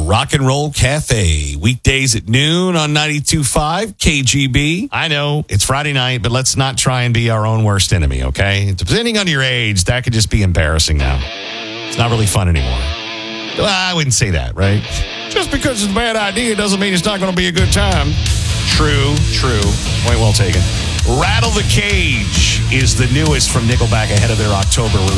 Rock and Roll Cafe. Weekdays at noon on 92.5 KGB. I know it's Friday night, but let's not try and be our own worst enemy, okay? Depending on your age, that could just be embarrassing now. It's not really fun anymore. Well, I wouldn't say that, right? Just because it's a bad idea doesn't mean it's not going to be a good time. True. Point well taken. Rattle the Cage is the newest from Nickelback ahead of their October release.